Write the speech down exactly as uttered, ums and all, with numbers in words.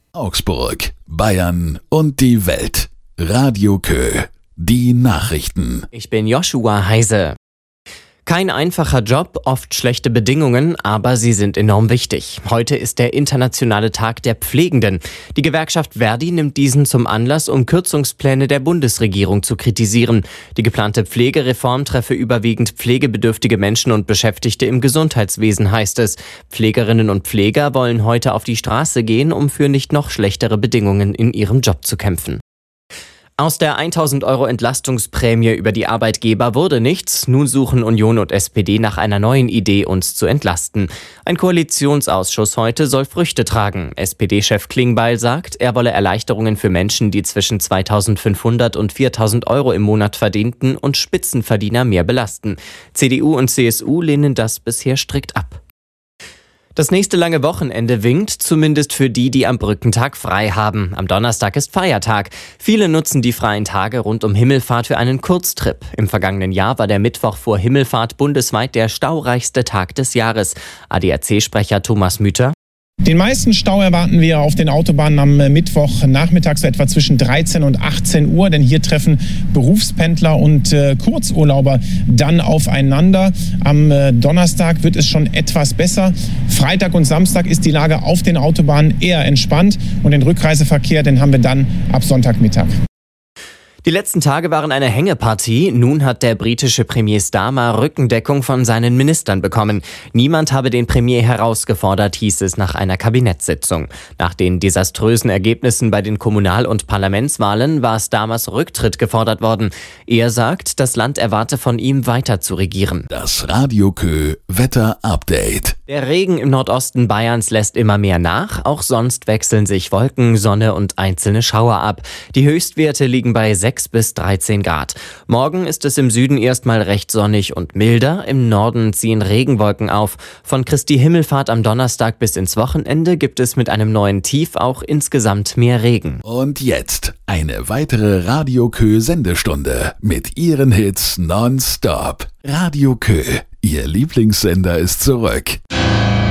Augsburg, Bayern und die Welt. Radio Kö. Die Nachrichten. Ich bin Joshua Heise. Kein einfacher Job, oft schlechte Bedingungen, aber sie sind enorm wichtig. Heute ist der internationale Tag der Pflegenden. Die Gewerkschaft Verdi nimmt diesen zum Anlass, um Kürzungspläne der Bundesregierung zu kritisieren. Die geplante Pflegereform treffe überwiegend pflegebedürftige Menschen und Beschäftigte im Gesundheitswesen, heißt es. Pflegerinnen und Pfleger wollen heute auf die Straße gehen, um für nicht noch schlechtere Bedingungen in ihrem Job zu kämpfen. Aus der tausend Euro Entlastungsprämie über die Arbeitgeber wurde nichts. Nun suchen Union und S P D nach einer neuen Idee, uns zu entlasten. Ein Koalitionsausschuss heute soll Früchte tragen. S P D-Chef Klingbeil sagt, er wolle Erleichterungen für Menschen, die zwischen zweitausendfünfhundert und viertausend Euro im Monat verdienten und Spitzenverdiener mehr belasten. C D U und C S U lehnen das bisher strikt ab. Das nächste lange Wochenende winkt, zumindest für die, die am Brückentag frei haben. Am Donnerstag ist Feiertag. Viele nutzen die freien Tage rund um Himmelfahrt für einen Kurztrip. Im vergangenen Jahr war der Mittwoch vor Himmelfahrt bundesweit der staureichste Tag des Jahres. A D A C-Sprecher Thomas Müther. Den meisten Stau erwarten wir auf den Autobahnen am Mittwoch nachmittags etwa zwischen dreizehn und achtzehn Uhr, denn hier treffen Berufspendler und äh, Kurzurlauber dann aufeinander. Am äh, Donnerstag wird es schon etwas besser. Freitag und Samstag ist die Lage auf den Autobahnen eher entspannt und den Rückreiseverkehr, den haben wir dann ab Sonntagmittag. Die letzten Tage waren eine Hängepartie. Nun hat der britische Premier Starmer Rückendeckung von seinen Ministern bekommen. Niemand habe den Premier herausgefordert, hieß es nach einer Kabinettssitzung. Nach den desaströsen Ergebnissen bei den Kommunal- und Parlamentswahlen war Starmers Rücktritt gefordert worden. Er sagt, das Land erwarte von ihm, weiter zu regieren. Das Radio Kö Wetter-Update. Der Regen im Nordosten Bayerns lässt immer mehr nach. Auch sonst wechseln sich Wolken, Sonne und einzelne Schauer ab. Die Höchstwerte liegen bei sechs bis dreizehn Grad. Morgen ist es im Süden erstmal recht sonnig und milder. Im Norden ziehen Regenwolken auf. Von Christi Himmelfahrt am Donnerstag bis ins Wochenende gibt es mit einem neuen Tief auch insgesamt mehr Regen. Und jetzt eine weitere Radio Kö Sendestunde mit ihren Hits nonstop. Radio Kö, Ihr Lieblingssender ist zurück.